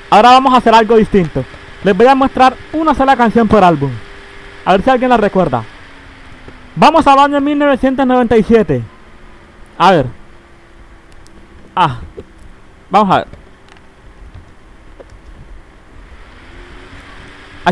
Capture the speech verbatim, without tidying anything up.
Ahora vamos a hacer algo distinto. Les voy a mostrar una sola canción por álbum. A ver si alguien la recuerda. Vamos al año mil novecientos noventa y siete. A ver. Ah. Vamos a ver.